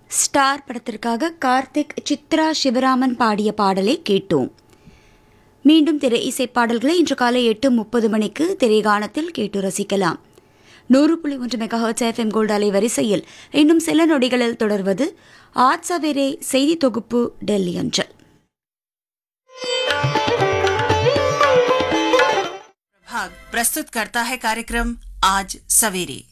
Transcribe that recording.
Star படத்திற்காக கார்த்திக், சித்ரா சிவராமன் பாடிய பாடலை கேட்டோம். மீண்டும் திரை இசை பாடல்களை இன்று காலை 8:30 மணிக்கு திரைகானத்தில் கேட்டு ரசிக்கலாம். 100.1 மெகாஹெர்ட்ஸ் FM கோல்ட் அலை வரிசையில் இன்னும் சில நொடிகளில் தொடர்வது ஆஜ் சவேரே செய்தி தொகுப்பு டெல்லி அஞ்சல். प्रभाग प्रस्तुत करता है कार्यक्रम आज सवेरे.